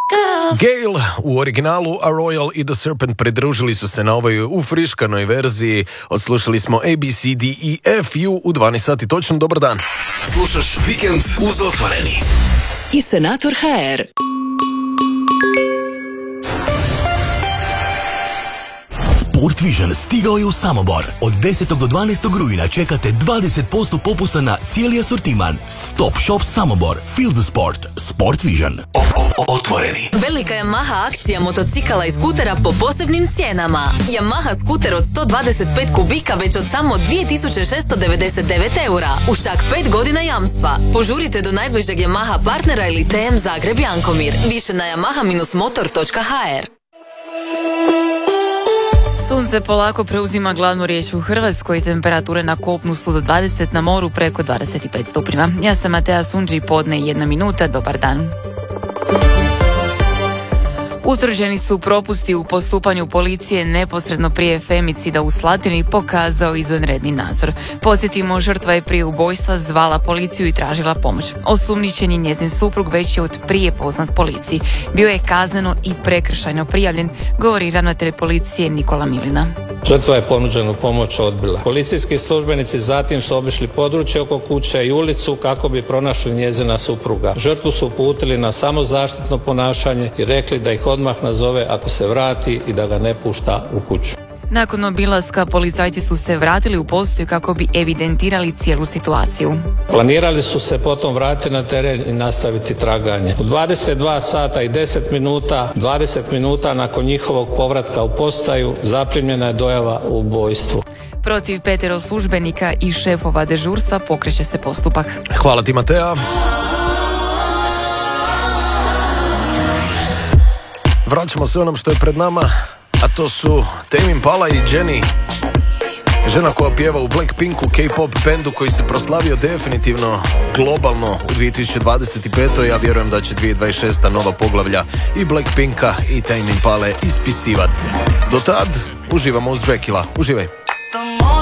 Gale u originalu, a Royal i The Serpent pridružili su se na ovoj ufriškanoj verziji. Odslušali smo ABCDEFU u 12 sati točno. Dobar dan. Slušaš Vikend uz Otvoreni i Senator HR. Sport Vision stigao je u Samobor. Od 10. do 12. rujna čekate 20% popusta na cijeli asortiman. Stop Shop Samobor, Feel the Sport, Sport Vision. Otvoreni. Velika Yamaha akcija motocikala i skutera po posebnim cijenama. Yamaha skuter od 125 kubika već od samo 2699 eura. U čak 5 godina jamstva. Požurite do najbližeg Yamaha partnera ili TM Zagreb Jankomir. Više na yamaha-motor.hr. Sunce polako preuzima glavnu riječ u Hrvatskoj, temperature na kopnu su do 20, na moru preko 25 stupnjeva. Ja sam Matea Sunđi, podne 1 minuta, dobar dan. Utvrđeni su propusti u postupanju policije neposredno prije femicida u Slatini, pokazao izvanredni nadzor. Podsjetimo, žrtva je prije ubojstva zvala policiju i tražila pomoć. Osumnjičeni njezin suprug već je od prije poznat policiji. Bio je kazneno i prekršajno prijavljen, govori ravnatelj policije Nikola Milina. Žrtva je ponuđenu pomoć odbila. Policijski službenici zatim su obišli područje oko kuće i ulicu kako bi pronašli njezina supruga. Žrtvu su uputili na samozaštitno ponašanje i rekli da ih odmah nazove ako se vrati i da ga ne pušta u kuću. Nakon obilaska policajci su se vratili u postaju kako bi evidentirali cijelu situaciju. Planirali su se potom vratiti na teren i nastaviti traganje. U 22 sata i 10 minuta, 20 minuta nakon njihovog povratka u postaju, zaprimljena je dojava o ubojstvu. Protiv 5 službenika i šefova dežurstva pokreće se postupak. Hvala ti, Matea. Vraćamo se onom što je pred nama, a to su Tame Impala i Jenny, žena koja pjeva u Blackpinku, K-pop bendu koji se proslavio definitivno globalno u 2025. Ja vjerujem da će 2026. nova poglavlja i Blackpinka i Tame Impale ispisivati. Do tad uživamo uz Dracula. Uživaj.